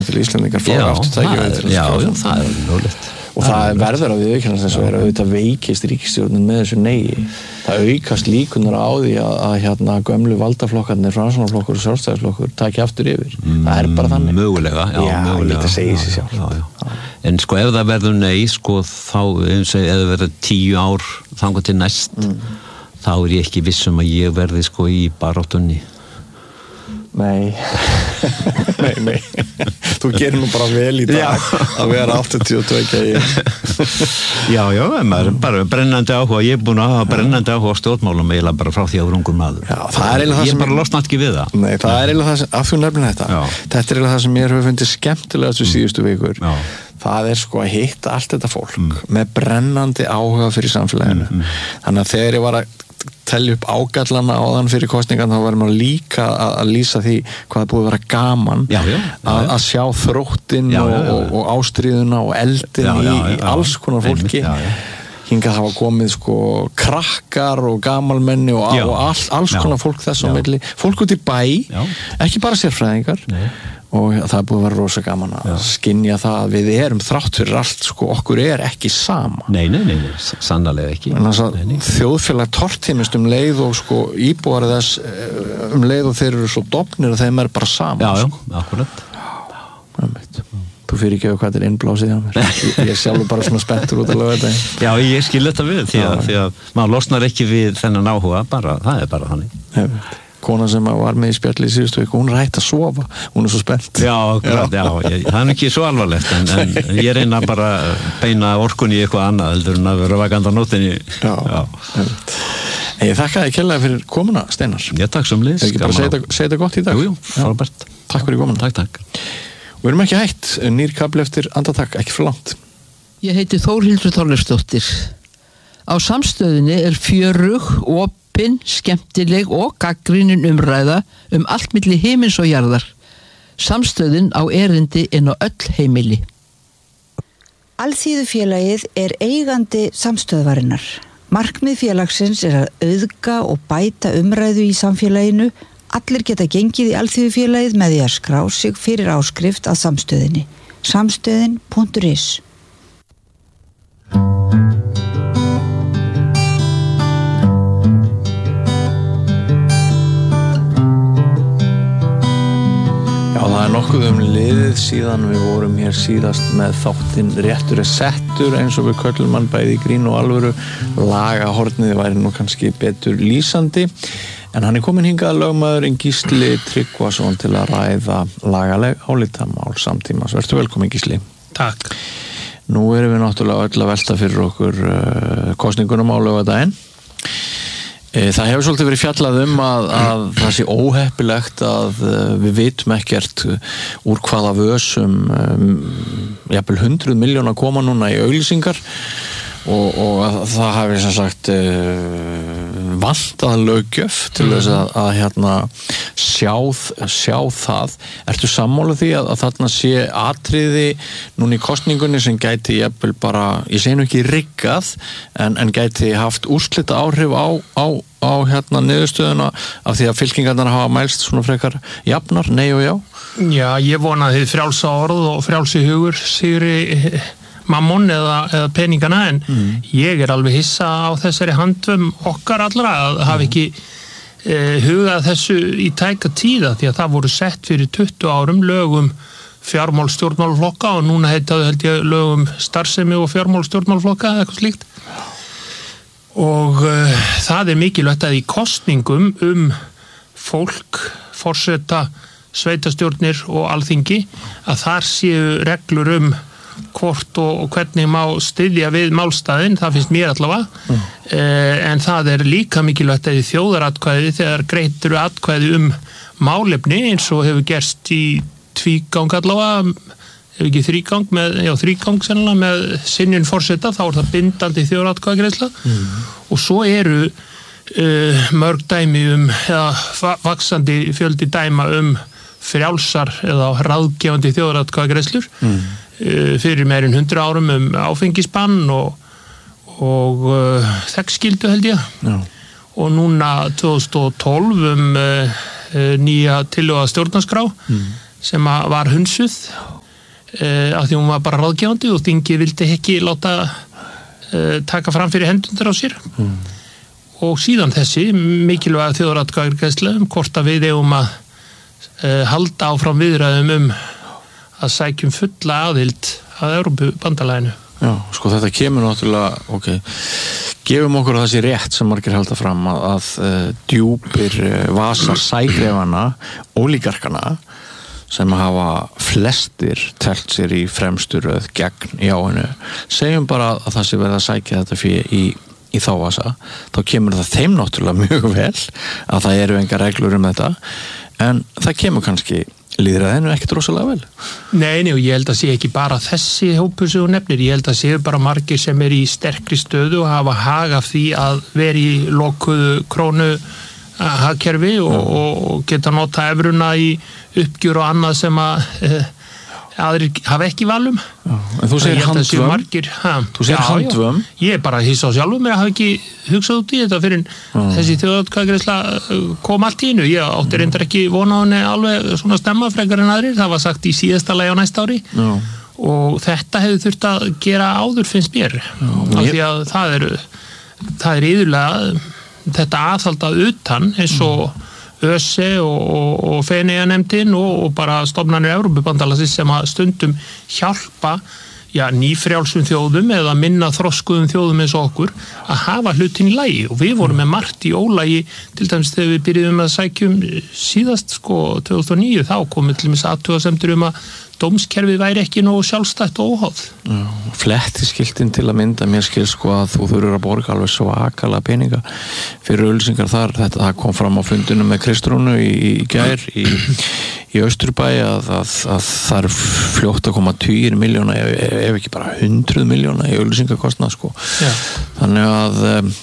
til Íslendingar fá afturtæki Já, það mögulegt. Og það verður að viðurkennast eins og auðvitað veikist ríkisstjórnin með þessu nei. Það aukast líkunar á því að gömlu valdaflokkarnir, Framsóknarflokkur og Sjálfstæðisflokkur taki aftur yfir. Það bara þannig. Mögulega, mögulega. Þetta segir sig sjálf. Já. En ef það verður nei, þá eins og ef það verður 10 ár þangað til næst, þá ég ekki viss að ég verði í baráttunni. Nei. Nei. Þú gerir nú bara vel í dag að vera 82 Já, maður bara brennandi áhuga. Ég er búin að hafa brennandi áhuga á stjórnmálum eiginlega bara frá því að ungur maður. Já, það er eiginlega það sem... Ég bara losna ekki við það. Nei, það er eiginlega það sem... Að þú nefnir þetta. Já. Þetta er eiginlega það sem mér hefur fundið skemmtilegast við síðustu vikur. Já. Það er að hitta allt þetta fólk með brennandi áhuga fyrir samfélaginu. Þannig að þegar ég var að telja upp ágallana áðan fyrir kosningan þá var maður líka að lýsa því hvað það búið að vera gaman að sjá þróttinn og ástríðuna og eldin í alls konar fólki. Hingað hafa komið krakkar og gamalmenni og alls konar fólk þess á milli. Fólk út í bæ, ekki bara sérfræðingar. Og það er búið að vera rosa gaman að skynja það að við erum þrátt fyrir allt, okkur er ekki sama. Nei, sannarlega ekki. En þess að þjóðfélag tortímist leið og íbúar þess leið og þeir eru svo dofnir að þeim er bara sama. Já, akkurat. Þú fyrir ekki hvað þetta er innblásið hjá mér. Ég sjálfur bara svona spenntur út að löga þetta. Já, ég skil þetta við því að maður losnar ekki við þennan áhuga, það er bara þannig. Kona sem var með í spjalli í síðustu viku, hún er hætt að sofa, hún er svo spennt. Já, það er ekki svo alvarlegt, en ég reyna bara að beina orkunni í eitthvað annað, heldur en að vera vakandi á nóttinni. Já. Ég þakka þér kærlega fyrir komuna, Steinar. Já, takk sömuleiðis. Ekki bara segja þetta gott í dag? Jú, frábært. Takk fyrir komuna. Takk. Og við erum ekki hætt, nýr kafli eftir andartak, ekki fyrir langt. Ég heiti Þórhildur Þorleifsdóttir. Á Samstöðinni er fjörug, opin, skemmtileg og gagnrýnin umræða allt milli himins og jarðar. Samstöðin á erindi inn á öll heimili. Alþýðufélagið er eigandi samstöðvarinnar. Markmið félagsins er að auðga og bæta umræðu í samfélaginu. Allir geta gengið í Alþýðufélagið með því að skrá sig fyrir áskrift að samstöðinni. Samstöðin.is Það er nokkuð liðið síðan við vorum hér síðast með þáttinn Réttur er settur eins og við köllum hann bæði í grín og alvöru. Lagahornið væri nú kannski betur lýsandi en hann er komin hingað lögmaður Gísli Tryggvason til að ræða lagaleg álitamál samtímas. Vertu velkomin Gísli. Takk. Nú erum við náttúrulega öll að velta fyrir okkur kosningunum á laugardaginn. Það hefur svolítið verið fjallað að það sé óheppilegt að við vitum ekkert úr hvaða vösum jafnvel 100 milljóna koma núna í auglýsingar og að það hafi sem sagt vantað löggjöf til þess að sjá það. Ertu sammála því að þarna sé atriði núna í kosningunni sem gæti jafnvel bara, ég segi nú ekki riggað en gæti haft úrslita áhrif á niðurstöðuna af því að fylkingarnar hafa mælst svona frekar jafnar, nei og já? Já, ég vona að þið frjálsa orð og frjálsi hugur sigri mammon eða peningana en ég er alveg hissa á þessari handvum okkar allra að hafa ekki hugað þessu í tæka tíða því að það voru sett fyrir 20 árum lögum fjármál stjórnmálaflokka og núna heitaðu held ég lögum starfsemi og fjármál stjórnmálaflokka eða eitthvað slíkt og það er mikilvægt að í kosningum fólk, forseta, sveitastjórnir og alþingi að þar séu reglur hvort og hvernig má styðja við málstaðinn, það finnst mér allavega en það er líka mikilvægt að í þjóðaratkvæði þegar greitur atkvæði málefni eins og hefur gerst í tvígang allavega ef ekki þrígang sennilega með synjun forseta, þá er það bindandi þjóðaratkvæðagreiðsla og svo eru mörg dæmi eða vaxandi fjöldi dæma frjálsar eða ráðgefandi þjóðaratkvæðagreiðslur fyrir meirinn 100 árum áfengisbann og þekkskyldu held ég og núna 2012 nýja tillögu að stjórnarskrá sem var hunsuð af því hún var bara ráðgefandi og þingið vildi ekki láta taka fram fyrir hendundar á sér og síðan þessi mikilvæga þjóðaratkvæðagreiðsla hvort að við eigum að halda áfram viðræðum að sækjum fulla aðild að Evrópubandalaginu. Já, sko þetta kemur náttúrulega, gefum okkur að það sé rétt sem margir halda fram að djúpir vasar sægrefana, ólígarkana sem hafa flestir telt sér í fremstu röð gegn jáinu, segjum bara að það sé verið að sækja þetta fyrir í þá vasa, þá kemur það þeim náttúrulega mjög vel að það eru engar reglur þetta, en það kemur kannski lýðræðinu ekkert rosalega vel. Nei, og ég held að sé ekki bara þessi hópur sem þú nefnir, ég held að sé bara margir sem í sterkri stöðu og hafa hag af því að vera í lokuðu krónu hagkerfi og geta nota evruna í uppgjör og annað sem að aðrir hafa ekki valum. En þú segir handvömm. Þú segir handvömm. Ég bara hissa á sjálfum mig að hafa ekki hugsað út í þetta fyrir þessi þjóðaratkvæðagreiðsla kom allt í einu. Ég átti reyndar ekki vona á henni alveg svona stemma frekar en aðrir. Það var sagt í síðasta lagi á næsta ári. Og þetta hefði þurft að gera áður finnst mér. Af því að það er yfirlega þetta aðhaldað utan eins og ÖSE og Feneyjanefndin og bara stofnanir Evrópubandalagsins sem að stundum hjálpa nýfrjálsum þjóðum eða minna þroskuðum þjóðum eins og okkur að hafa hlutin í lagi og við vorum með margt í ólagi til dæmis þegar við byrjuðum að sækjum síðast 2009 þá komið til dæmis athugasemdir að dómskerfið væri ekki nógu sjálfstætt og óháð. Flettiskiltin til að mynda mér skil að þú þurfur að borga alveg svakalega peninga fyrir auglýsingar þar, þetta kom fram á fundinu með Kristrúnu í gær í Austurbæ að það er fljótt að koma 20 milljóna ef ekki bara 100 milljóna í auglýsingakostnað þannig að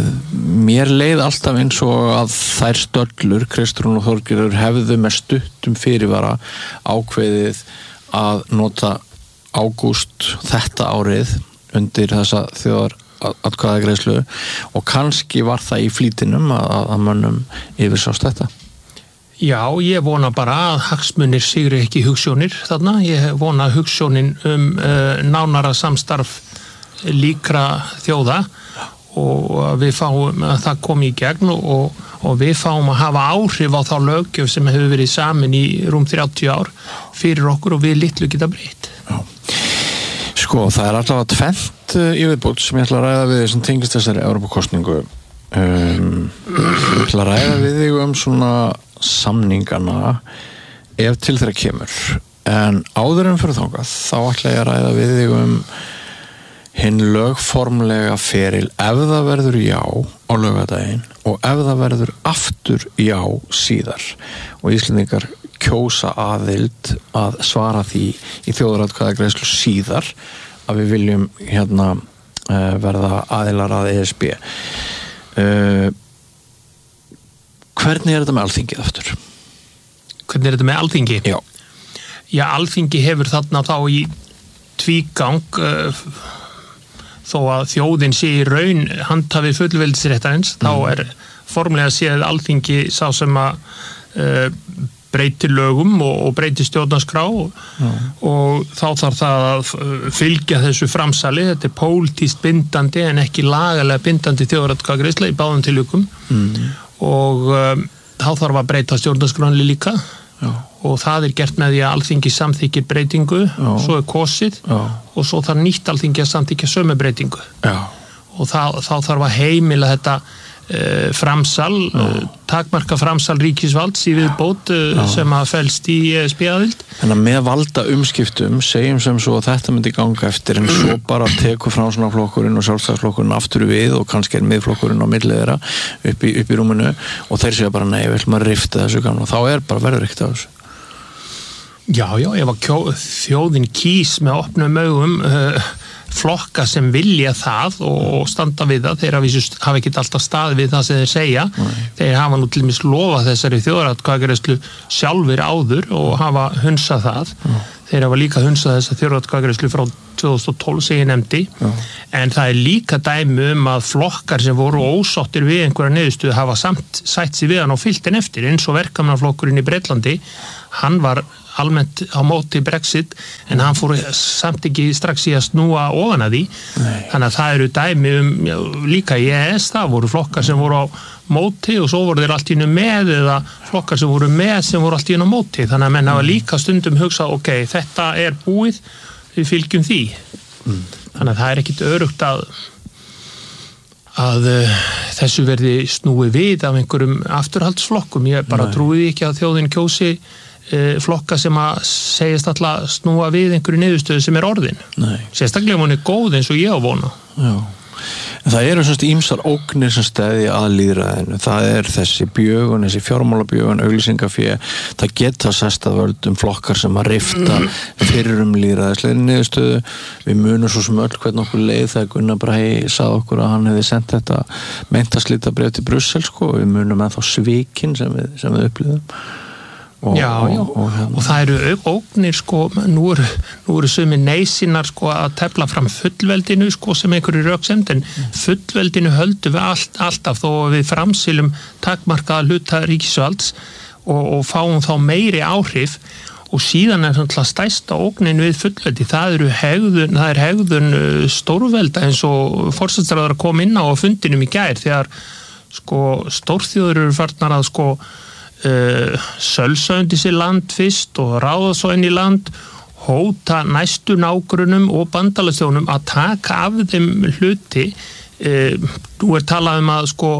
mér leið alltaf eins og að þær stöllur Kristrún og Þorgerður hefðu með stuttum fyrirvara ákveðið að nota ágúst þetta árið undir þessa þjóðaratkvæðagreiðslu og kannski var það í flýtinum að mönnum yfirsást þetta. Já, ég vona bara að hagsmunir sigri ekki hugsjónir þarna. Ég vona hugsjónin nánara samstarf líkra þjóða og að við fáum að það komi í gegn og við fáum að hafa áhrif á þá löggjöf sem hefur verið samin í rúm 30 ár fyrir okkur og við litlu geta breytt. Já. Sko, það er allavega tvennt í viðbót sem ég ætla að ræða við sem tengist þessari Evrópukosningu. Ég ætla að ræða við þig svona samningana ef til þeirra kemur. En áður en fyrir þangað, þá ætla ég að ræða við þig hinn lögformlega feril ef það verður já á laugardaginn og ef það verður aftur já síðar og Íslendingar kjósa aðild að svara því í þjóðaratkvæðagreiðslu síðar að við viljum verða aðilar að ESB. Hvernig er þetta með Alþingið aftur? Hvernig er þetta með Alþingi? Já, Alþingi hefur þarna þá í tvígang þó að þjóðin sé í raun handhafi fullveldisréttarins, þá er formlega séð Alþingi sá sem að breyti lögum og breyti stjórnarskrá og þá þarf það að fylgja þessu framsali, þetta er pólitískt bindandi en ekki lagalega bindandi þjóðaratkvæðagreiðsla í báðum tilvikum og þá þarf að breyta stjórnarskránni líka og það er gert með því að Alþingi samþykkir breytingu, svo er kosið og svo þarf nýtt Alþingi að samþykkja sömu breytingu og þá þarf að heimila þetta framsal, takmarka framsal ríkisvalds í viðbót sem að felst í ESB-aðild. Þannig að með valda umskiptum segjum sem svo að þetta myndi ganga eftir en svo bara tekur Framsóknarflokkurinn og Sjálfstæðisflokkurinn aftur við og kannski er miðflokkurinn á milli þeirra upp í rúminu og þeir segja bara nei, við ætlum að rifta þessu gamla og þá er bara verður ekkert af þessu. Já, ef að þjóðin kýs með opnum augum flokka sem vilja það og standa við það, þeir hafa ekki alltaf staðið við það sem þeir segja. Þeir hafa nú til dæmis lofað þessari þjóðaratkvæðagreiðslu sjálfir áður og hafa hunsað það. Þeir hafa líka hunsað þessa þjóðaratkvæðagreiðslu frá 2012 sem ég nefndi. En það er líka dæmi að flokkar sem voru ósáttir við einhverja niðurstöðu hafa samt sætt sig við hann og fylgt henn eftir eins og verkamannaflokkurinn í Bretlandi. hann var almennt á móti Brexit en hann fór samt ekki strax í að snúa ofan að því. Þannig að það eru dæmi líka í EES, það voru flokkar sem voru á móti og svo voru þeir allt í einu með eða flokkar sem voru með sem voru allt í einu á móti. Þannig að menn hafa líka stundum hugsað, ok, þetta er búið, við fylgjum því. Þannig að það er ekkit öruggt að þessu verði snúið við af einhverjum afturhaldsflokkum. Ég bara trúi ekki að þjóðin kjósi flokka sem að segist alltaf snúa við einhverju niðurstöðu sem er orðin. Sérstaklega hún er góð eins og ég á vona. Já. En það eru svona ýmsar ógnir sem steðja að lýðræðinu. Það er þessi bjögun, þessi fjármálabjögun, auglýsingafé. Það geta sest að völdum flokkar sem að rifta fyrir lýðræðislegri niðurstöðu. Við munum svo sem öll hvern okkur leið þegar Gunnar Bragi sagði okkur að hann hefði sendt þetta meintaslítabréf til Brussel, sko. Við munum ennþá svikin sem við upplifum. Og það eru ógnir, sko, nú eru sumir neysinnar, sko, að tefla fram fullveldinu, sko, sem einhverju röksemd, en fullveldinu höldum við alltaf þó við framsilum takmarkaða hluta ríkisvalds og fáum þá meiri áhrif og síðan er svona stærsta ógnin við fullveldi, það er hegðun stórvelda eins og forsætisráðherra kom inn á fundinum í gær þegar, sko, stórþjóðir eru farnar að, sko, sölsa undir sér land fyrst og ráða svo inn í land, hóta næstu nágrunum og bandalagsþjónum að taka af þeim hluti. Nú er talað að, sko,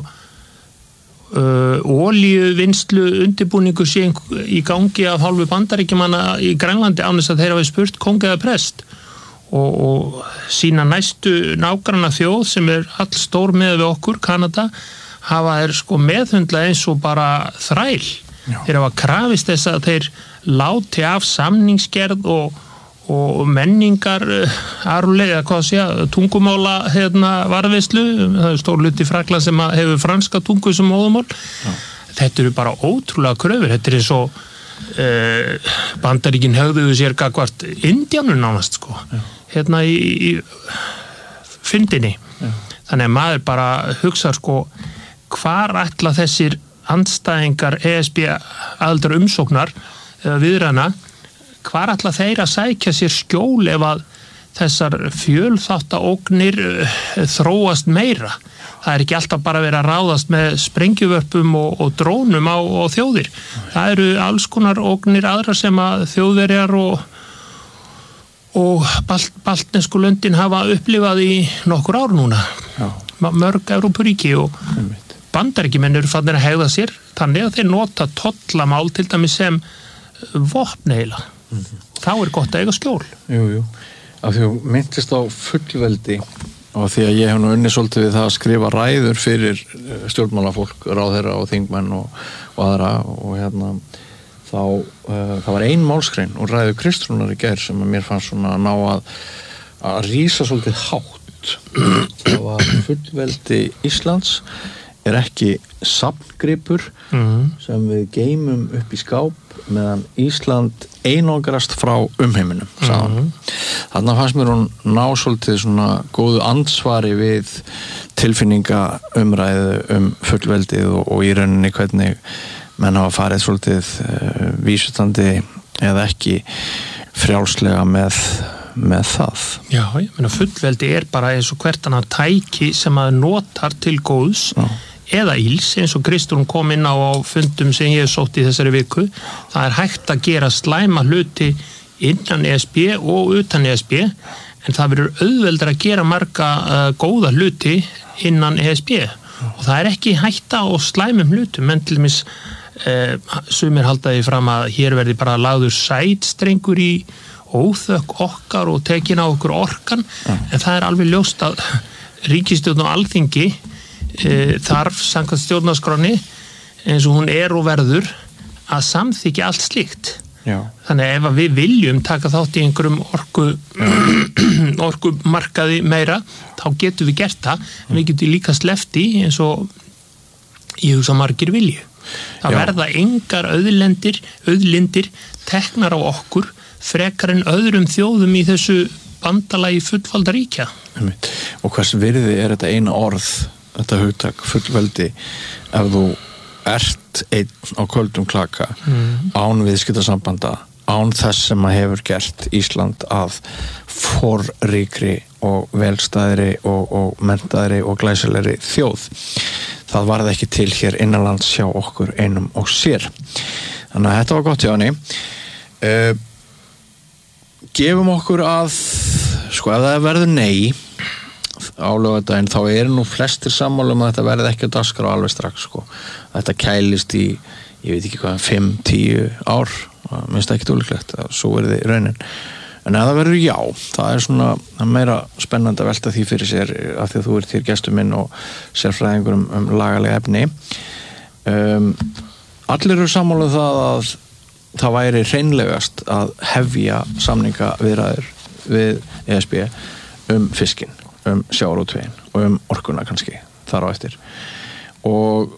olíuvinnslu undirbúningur sé í gangi af hálfu Bandaríkjamanna í Grænlandi án þess að þeir hafi spurt kóng eða prest og sína næstu nágranna þjóð sem er all stór með við okkur, Kanada, hafa þeir, sko, meðhundla eins og bara þræl. Þeir hafa krafist þess að þeir láti af samningsgerð og menningar arflega, hvað að segja, tungumála varðveislu, það er stór hluti Frakkland sem hefur franska tungu sem móðumál. Þetta eru bara ótrúlega kröfur, þetta er eins og Bandaríkin höfðuðu sér gagvart Indíánum nánast, sko, í fyndinni. Þannig að maður bara hugsa, sko, hvar ætla þessir andstæðingar ESB aðildar umsóknar eða viðræðna, hvar ætla þeir að sækja sér skjól ef að þessar fjölþáttaógnir þróast meira. Það er ekki alltaf bara verið að ráðast með sprengjuvörpum og drónum á þjóðir. Það eru alls konar ógnir aðra sem að Þjóðverjar og baltnesku löndin hafa upplifað í nokkur ár núna. Mörg Evrópuríki og Bandaríkjamenn eru farnir að hegða sér þannig að þeir nota tollamál til dæmis sem vopn eiginlega. Þá er gott að eiga skjól. Jú. Af því þú minntist á fullveldi og því að ég hef nú unnið svolítið við það að skrifa ræður fyrir stjórnmálafólk, ráðherra og þingmenn og aðra og það var ein málsgrein og ræðu Kristrúnar í gær sem að mér fannst svona ná að rísa svolítið hátt. Það var fullveldi Íslands er ekki safngripur sem við geymum upp í skáp meðan Ísland einangrast frá umheiminum, sagði hann. Þarna fannst mér hún ná svolítið svona góðu ansvari við tilfinningaumræðu fullveldið og í rauninni hvernig menn hafa farið svolítið vísutandi eða ekki frjálslega með það. Já, ég meina fullveldi er bara eins og hvert annað tæki sem að notar til góðs eða íls, eins og Kristrún kom inn á fundum sem ég hef sótt í þessari viku. Það er hægt að gera slæma hluti innan ESB og utan ESB, en það verður auðveldar að gera marga góða hluti innan ESB og það er ekki hætta á slæmum hlutum, en til dæmis sumir haldaði fram að hér verði bara lagður sætstrengur í óþökk okkar og tekin á okkur orkan, en það er alveg ljóst að ríkisstjórn og alþingi þarf samkvæmt stjórnarskránni eins og hún er og verður að samþykja allt slíkt. Þannig ef við viljum taka þátt í einhverjum orkumarkaði meira, þá getum við gert það, en við getum líka sleppt í eins og ég hugsa margir vilju. Það verða engar auðlindir teknar á okkur frekar en öðrum þjóðum í þessu bandalagi fullvalda ríkja. Og hvers virði er þetta eina orð, þetta hugtak fullveldi, ef ert einn á köldum klaka án viðskiptasambanda, án þess sem að hefur gert Ísland að forríkri og velstæðri og menntaðri og glæsilegri þjóð. Það varð ekki til hér innanlands hjá okkur einum og sér. Þannig að þetta var gott hjá henni. Gefum okkur að, sko, ef það verður nei á laugardaginn, þá nú flestir sammála að þetta verði ekki að dagskrá alveg strax, sko. Þetta kælist í, ég veit ekki hvað, 5-10 ár, minnst ekki ólíklegt að svo verði raunin. En ef það verður já, það svona meira spennandi að velta því fyrir sér af því að þú ert hér gestur minn og sérfræðingur lagalega efni. Allir eru sammála það að það væri hreinlegast að hefja samningaviðræður við ESB fiskinn, sjávarútveginn og orkuna kannski þar á eftir. Og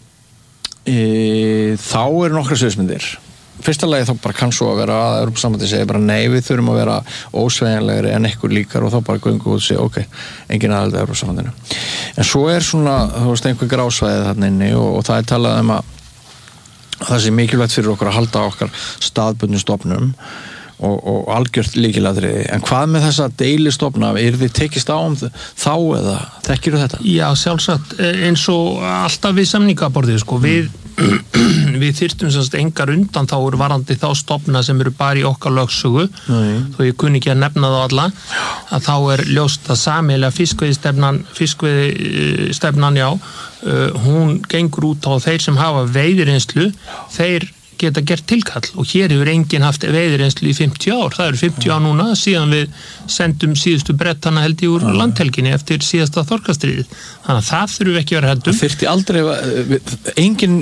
þá eru nokkra sviðsmyndir. Fyrsta lagi þá bara kann svo að vera að Evrópusambandið segir bara nei, við þurfum að vera ósveigjanlegri en ykkur líkar og þá bara göngu út og segja ok, engin aðild að Evrópusambandinu. En svo svona, þú veist, einhver grásvæði þarna inni og það talað að það sé mikilvægt fyrir okkur að halda okkar staðbundnu stofnum og algjört lykilatriði. En hvað með þessa deilistofna, þið tekist á þá eða þekkirðu þetta? Já, sjálfsagt, eins og alltaf við samningaborðið, sko, við þyrftum semst engar undan þá varandi þá stofna sem eru bara í okkar lögsögu, þó ég kunni ekki að nefna þá alla, að þá ljóst að sameiginlega fiskveiðistefnan, hún gengur út á þeir sem hafa veiðireynslu, þeir geta gert tilkall og hér hefur enginn haft veiðireynslu í 50 ár. Það eru 50 ár núna síðan við sendum síðustu brettana held ég úr landhelginni eftir síðasta þorskastríðið. Þannig að það þurfum við ekki að vera heldum. Það þyrfti aldrei, enginn,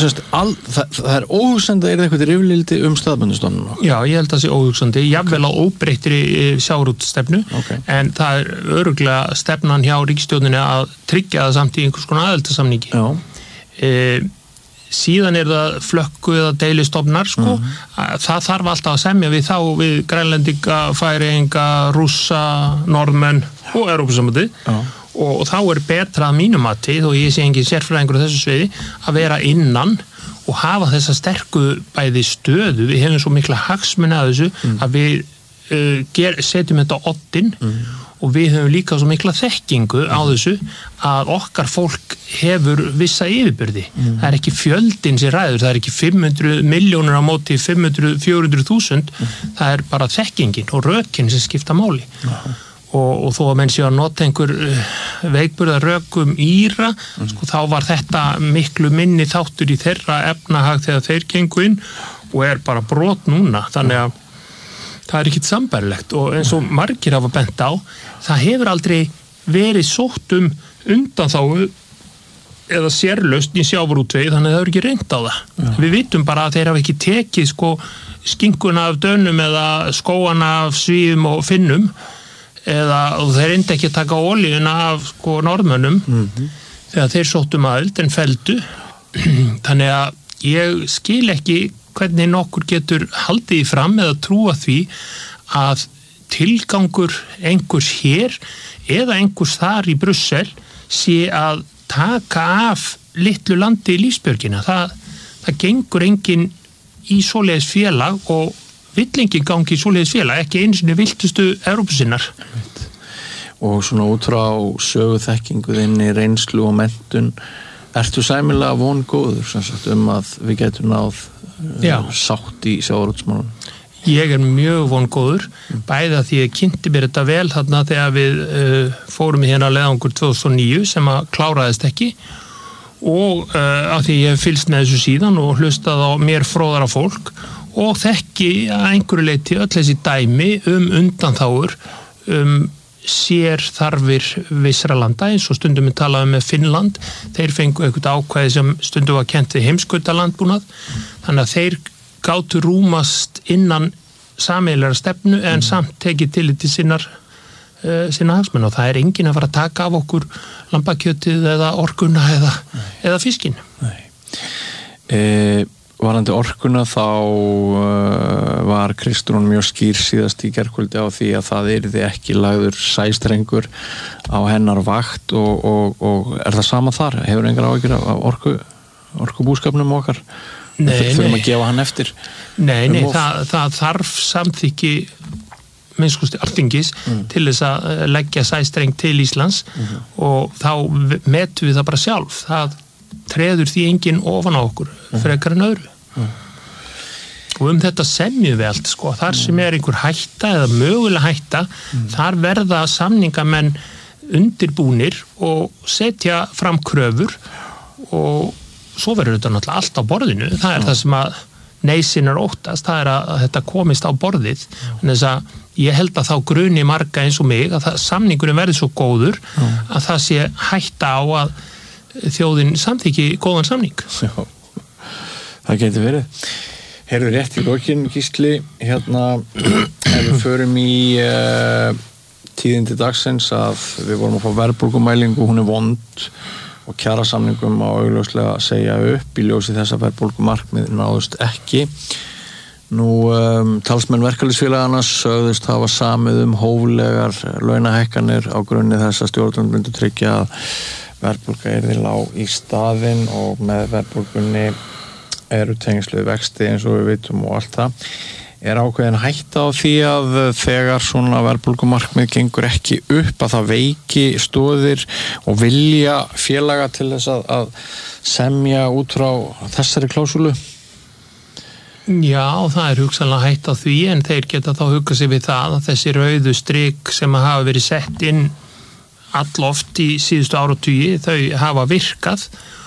það óhugsandi að eitthvað rifrildi staðbundustofnun. Já, ég held að það sé óhugsandi, jafnvel á óbreyttri sjávarútvegsstefnu, en það örugglega stefnan hjá ríkisstjórninni að tryggja það samt í einhvers konar aðildarsamningi. Síðan það flökku eða deilistofnar, sko. Það þarf alltaf að semja við þá, við Grænlendinga, Færeyinga, Rússa, Norðmenn og Evrópusambandið og þá betra að mínum mati, þó ég sé engin sérfræðingur á þessu sviði, að vera innan og hafa þessa sterku bæði stöðu, við hefum svo mikla hagsmuni að þessu að við setjum þetta á oddinn og við höfum líka svo mikla þekkingu á þessu að okkar fólk hefur vissa yfirbyrði. Það ekki fjöldin sem ræður, það ekki 500 milljónir á móti 400.000, það bara þekkingin og rökin sem skipta máli. Og þó að menn sé að nota einhver veikburða rökum Íra, sko, þá var þetta miklu minni þáttur í þeirra efnahag þegar þeir gengu inn og bara brot núna, þannig að það ekkert sambærilegt og eins og margir hafa bent á, það hefur aldrei verið sótt undanþágu eða sérlausn í sjávarútvegi, þannig að það ekki reynt á það. Við vitum bara að þeir hafa ekki tekið skinkuna af Dönum eða skóana af Svíum og Finnum og þeir reyndi ekki að taka olíuna af Norðmönnum þegar þeir sóttu aðild en felldu. Þannig að ég skil ekki hvernig nokkur getur haldið í fram eða trúa því að tilgangur einhvers hér eða einhvers þar í Brussel sé að taka af litlu landi í lífsbjörgina. Það gengur enginn í svoleiðis félag og vill enginn gangi í svoleiðis félag, ekki einu sinni viltustu Evrópusinnar. Og svona út frá söguþekkingu þinni, reynslu og menntun, ertu sæmilega vongóður að við getum náð sátt í sjávarútvegsmálum? Ég mjög vongóður, bæði að því ég kynnti mér þetta vel þarna þegar við fórum í hérna leiðangur 2009 sem að kláraðist ekki og að því ég hef fylgst með þessu síðan og hlustað á mér fróðara fólk og þekki að einhverju leyti öll þessi dæmi undanþágur sér þarfir vissra landa eins og stundum við talaðum með Finnland, þeir fengu eitthvað ákvæði sem stundum var kennt við heimskautalandbúnað, þannig að þeir gátu rúmast innan sameiginlega stefnu en samt tekið tillit til sinna hagsmuna og það enginn að fara að taka af okkur lambakjötið eða orkuna eða fiskinn. Varandi orkuna þá var Kristrún mjög skýr síðast í gærkvöldi á því að það yrði ekki lagður sæstrengur á hennar vakt og það sama þar? Hefur engar áhyggjur af orkubúskapnum okkar Nei, þurfum að gefa hann eftir Nei, það þarf samþykki minnskosti Alþingis til þess að leggja sæstreng til Íslands og þá metum við það bara sjálf það treður því enginn ofan á okkur frekar en öðru og þetta semjum við allt sko, þar sem einhver hætta eða mögulega hætta þar verða samningamenn undirbúnir og setja fram kröfur og svo verður þetta náttúrulega allt á borðinu það það sem að neysinnar óttast, það að þetta komist á borðið en þess að ég held að þá gruni marga eins og mig að samningurinn verði svo góður að það sé hætta á að þjóðin samþykki góðan samning. Já, það getur verið. Heyrðu rétt í lokin, Gísli, ef við förum í tíðindi dagsins að við vorum að fá verðbólgumælingu, hún vond og kjarasamningum á augljóslega að segja upp í ljósi þess að verðbólgumarkmið náðust ekki. Nú, talsmenn verkalýðsfélagana sögðust hafa samið hóflegar launahækkanir á grunni þess að stjórnvöld myndu tryggja að verðbólga yrði lág í staðinn og með verðbólgunni eru tengsluð vexti eins og við vitum og allt það. Ákveðin hætta á því að þegar svona verðbólgumarkmið gengur ekki upp að það veiki stoðir og vilja félaga til þess að semja út frá þessari klásúlu? Já, það hugsanlega hætt á því en þeir geta þá hugað sig við það að þessi rauðu strik sem hafa verið sett inn alloft í síðustu áratugi, þau hafa virkað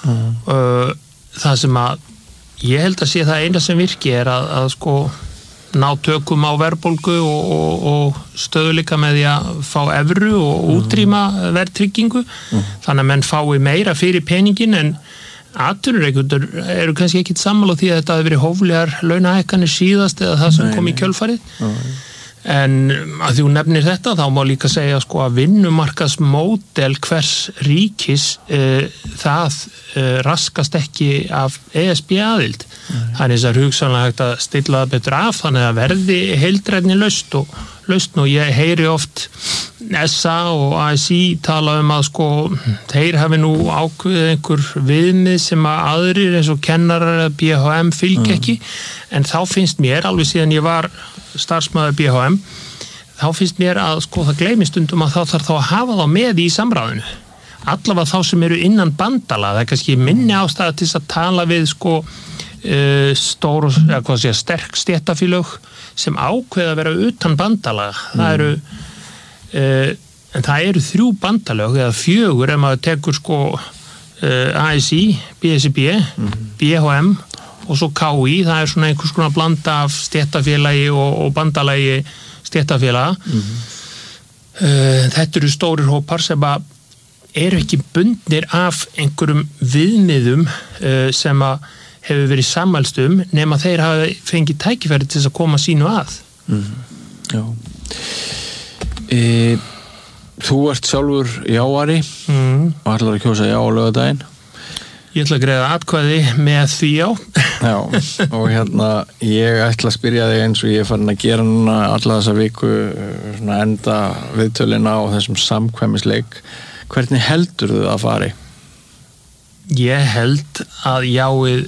það sem að ég held að sé það eina sem virki að sko ná tökum á verðbólgu og stöðuleika með því að fá evru og útrýma verðtryggingu þannig að menn fái meira fyrir peningin en atvinnurekendur eru kannski ekkit sammála því að þetta hafi verið hóflegar launahækkanir síðast eða það sem kom í kjölfarið en að því hún nefnir þetta þá má líka segja sko að vinnumarkaðsmódel hvers ríkis það raskast ekki af ESB aðild þannig að hugsanlega hægt að stilla það betur af þannig að verði heildrænni lausn og ég heyri oft SA og ASI tala að sko þeir hafi nú ákveðið einhver viðmið sem að aðrir eins og kennarar eða BHM fylgja ekki en þá finnst mér alveg síðan ég var starfsmaður BHM þá finnst mér að sko það gleymist stundum að þá þarf þá að hafa þá með í samráðinu allavega þá sem eru innan bandala það kannski minni ástæða til þess að tala við sko stór eða hvað sé sterk stéttafélög sem ákveða að vera utan bandala það eru en það eru 3 bandalög eða 4 ef maður tekur sko ASI, BSIB BHM og svo KI það er svona einhvers konar blanda af stéttafélagi og bandalagi stéttafélaga þetta eru stórir hópar sem að eru ekki bundnir af einhverjum viðmiðum sem að hefur verið sammælst nema þeir hafa fengið tækifæri til þess að koma sínu að Já Þú ert sjálfur jáari og ætlar að kjósa já á laugardaginn Ég ætla að greiða atkvæði með því já Já, og ég ætla að spyrja þig eins og ég er farin að gera núna alla þessa viku svona enda viðtölina á þessum samkvæmisleik hvernig heldur þú að fari? Ég held að jáið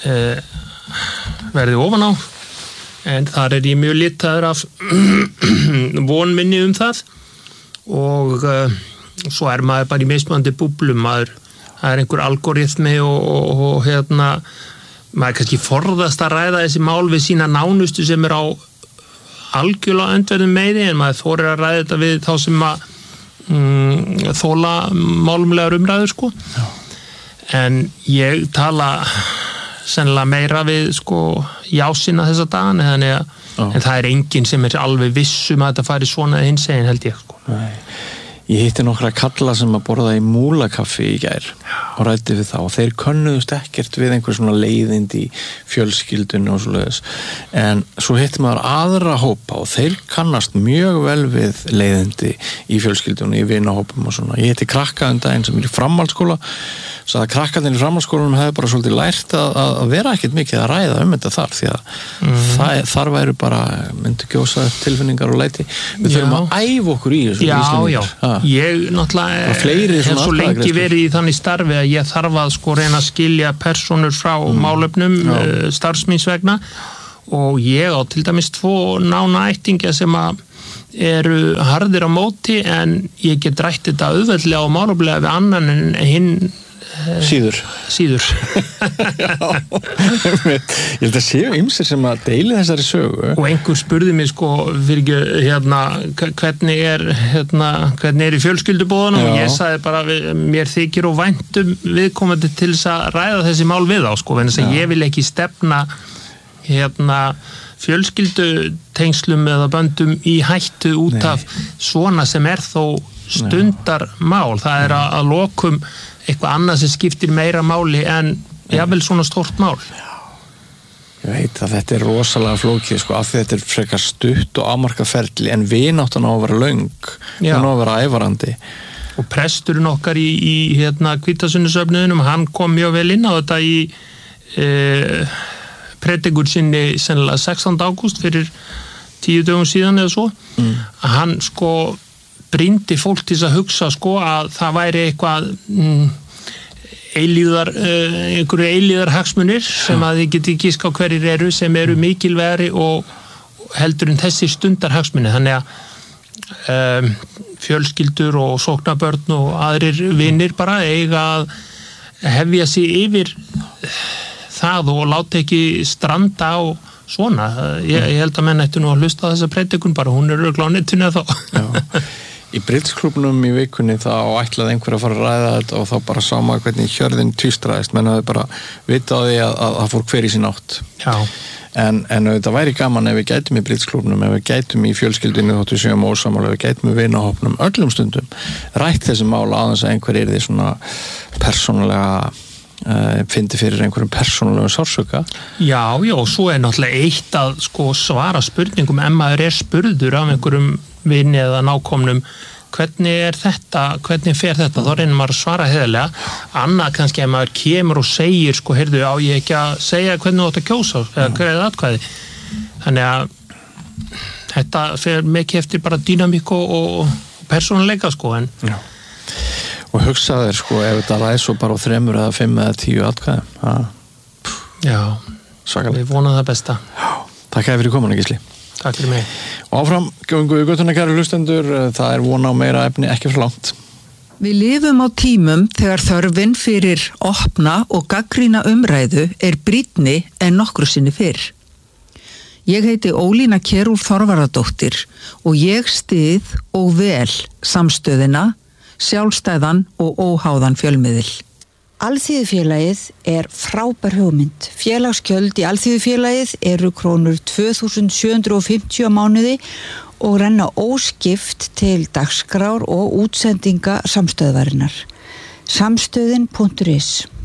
verði ofan á en þar er ég mjög litaður af vonminni það og svo er maður bara í mismunandi búblum það er einhver algoritmi og maður kannski forðast að ræða þessi mál við sína nánustu sem er á algjörlega öndverðum meiri en maður þorir að ræða þetta við þá sem að þóla málumlegar umræður sko en ég tala sennilega meira við sko jásina þessa dagana en það er enginn sem er alveg vissum að þetta fari svona hins eginn held ég sko Nei. Ég hitti nokkra kalla sem að borða í múlakaffi í gær og ræddi við þá og þeir könnuðust ekkert við einhver svona leiðindi í fjölskyldunni og svoleiðis en svo hitti maður aðra hópa og þeir kannast mjög vel við leiðindi í fjölskyldunni í vinahópum og svona. Ég hitti krakka daginn sem er í framhaldsskóla svo að krakkarnir í framhaldsskólanum hefði bara svolítið lært að vera ekkert mikið að ræða þetta þar því að þar væru bara myndi gjósa tilfinningar og læti við þurfum að æfa okkur í þessu Já, Ég náttúrulega fleiri hef svo lengi verið í þannig starfi að ég þarf að sko reyna að skilja persónur frá málefnum starfsmíns vegna og ég á til dæmis 2 nána ættingja sem að eru harðir á móti en ég get rætt þetta auðveldlega og máleflega við annan en hinn síður Já, ég held að séu ýmsir sem að deili þessari sögu og einhver spurði mig sko fyrir hvernig er í fjölskyldubóðunum og ég sagði bara mér þykir og væntum viðkomandi til þess að ræða þessi mál við á sko, en þess að ég vil ekki stefna fjölskyldutengslum eða böndum í hættu út af svona sem er þó stundarmál, það er að lokum eitthvað annað sem skiptir meira máli en jafnvel svona stórt mál. Ég veit að þetta er rosalega flókið sko, af því þetta er frekar stutt og afmarkað ferli en vináttan á að vera löng hún á að vera ævarandi og presturinn okkar í Hvítasunnuðsöfnuðinum, hann kom mjög vel inn á þetta í predikur sinni sennilega 16. ágúst fyrir 10 dögum síðan eða svo að hann sko brýndi fólk til að hugsa sko að það væri eitthvað einhverju eilíðar hagsmunir sem að þið geti giska á hverjir eru sem eru mikilvægari og heldur en þessi stundar hagsmunir, þannig að fjölskyldur og sóknarbörn og aðrir vinir bara eiga að hefja sig yfir það og láta ekki stranda á svona, ég held að menn ættu nú að hlusta á þessa predikun bara, hún er örugglega á netinu þá Í Bridge-klúbnum í vikunni þá ætlaði einhver að fara að ræða þetta og þá bara sá maður hvernig hjörðin tvístraðist, menn hafði bara vitað því að það fór hver í sín átt. Já. En þetta væri gaman ef við gætum í Bridge-klúbnum, ef við gætum í fjölskyldinu þóttu séum ósamála, ef við gætum í vinahópnum öllum stundum, rætt þessi mála aðeins að einhver er því svona persónulega fyndi fyrir einhverjum persónulegum sársauka. Já, og svo er náttúrulega eitt að sko svara spurningum ef maður er spurður af einhverjum vini eða nákomnum hvernig er þetta, hvernig fer þetta, þá reynir maður að svara heiðarlega, annað kannski ef maður kemur og segir sko, heyrðu, á ég ekki að segja hvernig þú átt að kjósa eða hverja atkvæði, þannig að þetta fer mikið eftir bara dýnamík og persónuleika sko, en og hugsaður sko, ef þetta ræðs og bara á 3 eða 5 eða 10 atkvæðum já, svakalega. Við vonum það besta. Já, takk fyrir komuna Gísli. Takk fyrir mig. Og áfram, göngu í göttuna kæru hlustendur, það er von á meira efni ekki fyrir langt. Við lifum á tímum þegar þörfin fyrir opna og gagnrýna umræðu er brýnni en nokkru sinni fyrr. Ég heiti Ólína Kjerúlf Þorvaradóttir og ég styð og vel samstöðina, sjálfstæðan og óháðan fjölmiðil. Alþýðufélagið er frábær hugmynd. Félagsgjöld í Alþýðufélagið eru krónur 2.750 á mánuði og renna óskipt til dagskrár og útsendinga samstöðvarinnar. Samstöðin.is